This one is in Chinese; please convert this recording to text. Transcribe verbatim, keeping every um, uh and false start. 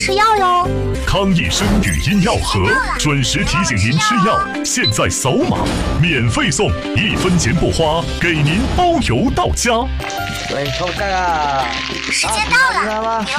吃药哟。 康益生语音药盒准时提醒您吃药，现在扫码免费送，一分钱不花，给您包邮到家。 喂，臭蛋啊！ 时间到了， 了， 牛